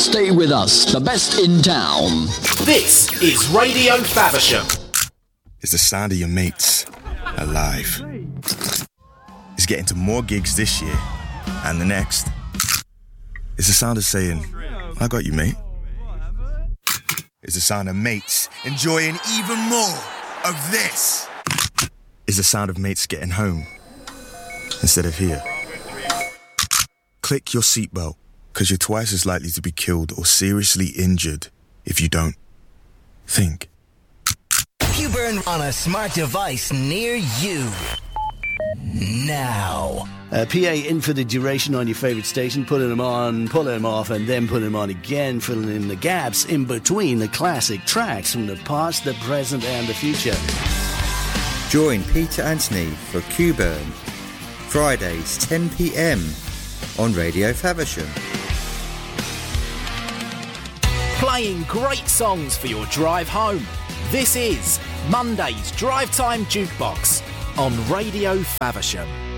Stay with us, the best in town. This is Radio Faversham. It's the sound of your mates alive. It's getting to more gigs this year and the next. It's the sound of saying, I got you, mate. It's the sound of mates enjoying even more of this. It's the sound of mates getting home instead of here. Click your seatbelt, because you're twice as likely to be killed or seriously injured if you don't. Think. Q-Burn on a smart device near you. Now. PA in for the duration on your favourite station, putting them on, pulling them off, and then putting them on again, filling in the gaps in between the classic tracks from the past, the present, and the future. Join Peter Anthony for Q-Burn, Fridays 10 p.m. on Radio Faversham. Playing great songs for your drive home. This is Monday's Drive Time Jukebox on Radio Faversham.